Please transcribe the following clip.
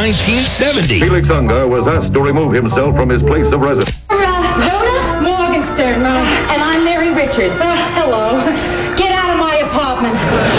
1970. Felix Unger was asked to remove himself from his place of residence. Rhoda Morgenstern, and I'm Mary Richards. Hello. Get out of my apartment.